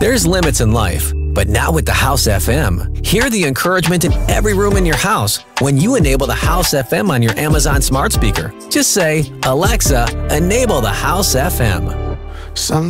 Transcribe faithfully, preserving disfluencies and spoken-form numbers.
There's limits in life, but not with the House F M. Hear the encouragement in every room in your house when you enable the House F M on your Amazon smart speaker. Just say, Alexa, enable the House F M. Some